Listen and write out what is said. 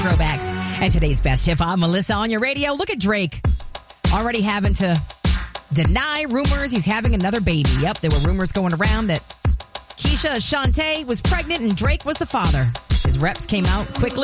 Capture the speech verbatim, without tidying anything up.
Throwbacks. And today's best hip hop, Melissa on your radio. Look at Drake already having to deny rumors he's having another baby. Yep, there were rumors going around that Keisha Ashante was pregnant and Drake was the father. His reps came out quickly.